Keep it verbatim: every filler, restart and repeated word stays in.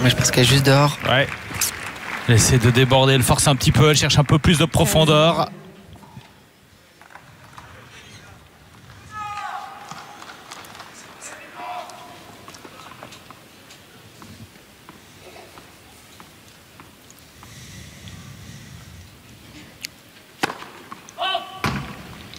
Moi, je pense qu'elle est juste dehors. Ouais. Elle essaie de déborder, elle force un petit peu, elle cherche un peu plus de profondeur.